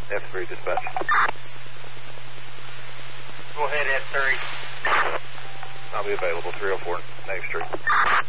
F3 dispatch. Go ahead, F3. I'll be available, 304 Nave Street.